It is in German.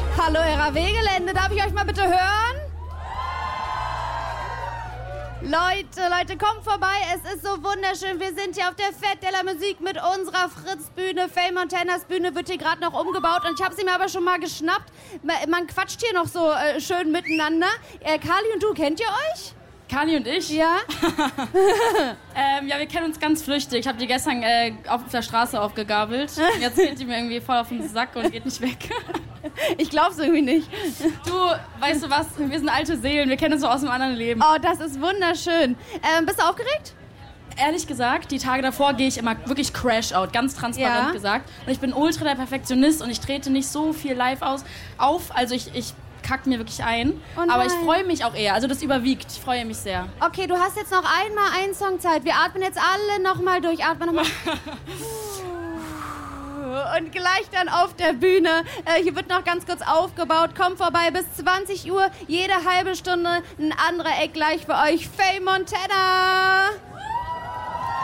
Hallo RAW-Gelände, darf ich euch mal bitte hören? Leute, kommt vorbei, es ist so wunderschön. Wir sind hier auf der Fête de la Musique mit unserer Fritz-Bühne. Faye Montanas Bühne wird hier gerade noch umgebaut und ich habe sie mir aber schon mal geschnappt. Man quatscht hier noch so schön miteinander. Kali und du, kennt ihr euch? Kali und ich? Ja. Ja, wir kennen uns ganz flüchtig. Ich habe die gestern auf der Straße aufgegabelt. Jetzt geht die mir irgendwie voll auf den Sack und geht nicht weg. Ich glaub's irgendwie nicht. Du, weißt du was? Wir sind alte Seelen. Wir kennen uns so aus einem anderen Leben. Oh, das ist wunderschön. Bist du aufgeregt? Ehrlich gesagt, die Tage davor gehe ich immer wirklich Crash-out, ganz transparent gesagt. Und ich bin ultra der Perfektionist und ich trete nicht so viel live auf. Also ich kack mir wirklich ein. Oh aber ich freue mich auch eher. Also das überwiegt. Ich freue mich sehr. Okay, du hast jetzt noch einmal einen Song Zeit. Wir atmen jetzt alle nochmal durch. Atmen nochmal. Und gleich dann auf der Bühne. Hier wird noch ganz kurz aufgebaut. Kommt vorbei bis 20 Uhr. Jede halbe Stunde ein anderer Eck gleich für euch. Faye Montana.